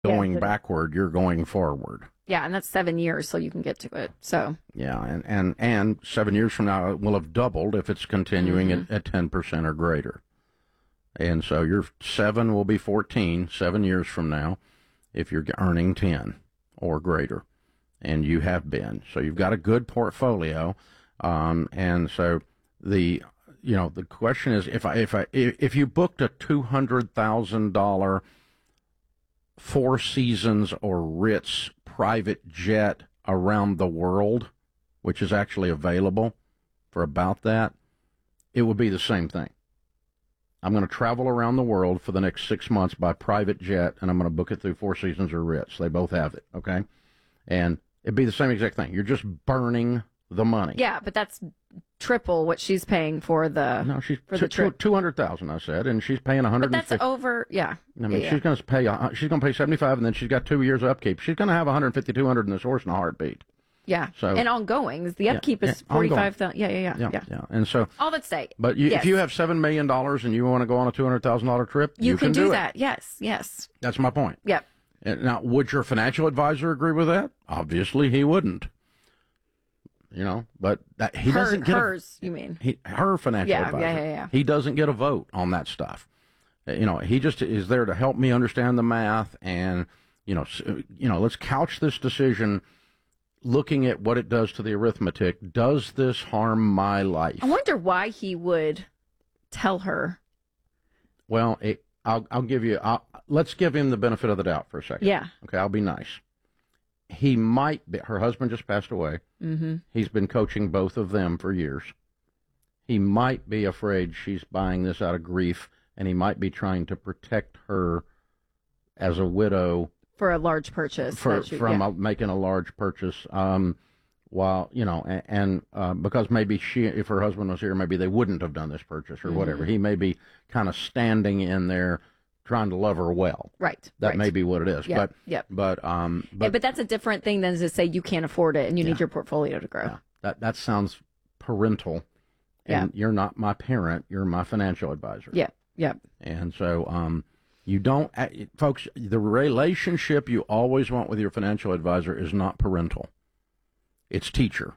going backward, you're going forward. Yeah, and that's 7 years, so you can get to it. So yeah, and 7 years from now, it will have doubled if it's continuing at 10% or greater. And so your 7 will be 14 7 years from now if you're earning 10 or greater, and you have been. So you've got a good portfolio, and so the question is, if you booked a $200,000 Four Seasons or Ritz private jet around the world, which is actually available for about that, it would be the same thing. I'm going to travel around the world for the next 6 months by private jet, and I'm going to book it through Four Seasons or Ritz. They both have it, okay? And it'd be the same exact thing. You're just burning the money. Yeah, but that's triple what she's paying for the the trip. $200,000, I said, and she's paying $150,000. But that's over, yeah. I mean, she's going to pay $75,000, and then she's got 2 years of upkeep. She's going to have $150,000, $200,000 in this horse in a heartbeat. Yeah, so, and ongoing. The upkeep is $45,000. Yeah. And so all at stake. But if you have $7 million and you want to go on a $200,000 trip, you can do that. It. Yes. That's my point. Yep. Now, would your financial advisor agree with that? Obviously, he wouldn't. But he doesn't get hers. You mean her financial advisor? Yeah. He doesn't get a vote on that stuff. He just is there to help me understand the math, and let's couch this decision looking at what it does to the arithmetic. Does this harm my life? I wonder why he would tell her. Well, I'll give you. Let's give him the benefit of the doubt for a second. Yeah. Okay, I'll be nice. He might be. Her husband just passed away. Mm-hmm. He's been coaching both of them for years. He might be afraid she's buying this out of grief, and he might be trying to protect her as a widow for a large purchase from making a large purchase. Because maybe if her husband was here, maybe they wouldn't have done this purchase or whatever. He may be kind of standing in there trying to love her well. Right. That may be what it is. Yep. But that's a different thing than to say you can't afford it and you need your portfolio to grow. Yeah. That sounds parental. And you're not my parent, you're my financial advisor. Yeah. And so you don't, folks, the relationship you always want with your financial advisor is not parental. It's teacher.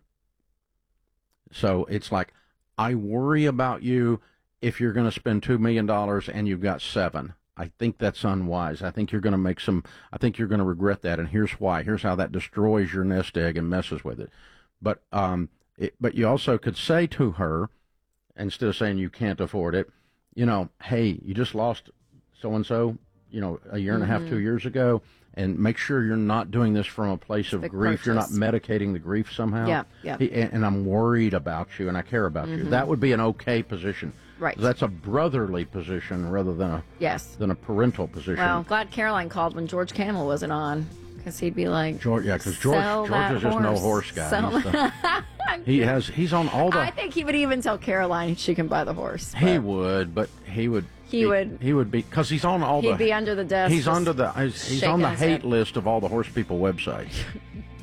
So it's like, I worry about you if you're going to spend $2 million and you've got $7 million. I think that's unwise. I think you're going to regret that. And here's why. Here's how that destroys your nest egg and messes with it. But you also could say to her, instead of saying you can't afford it, hey, you just lost so-and-so, a year and a half, 2 years ago, and make sure you're not doing this from a place of grief. Purchase. You're not medicating the grief somehow. Yeah. And I'm worried about you, and I care about you. That would be an okay position. Right. That's a brotherly position rather than a parental position. Well, I'm glad Caroline called when George Camel wasn't on, because he'd be like, George is just no horse guy. He's on all the. I think he would even tell Caroline she can buy the horse. He would, but he would be because he's on all He'd be under the desk. He's on the hate list of all the horse people websites.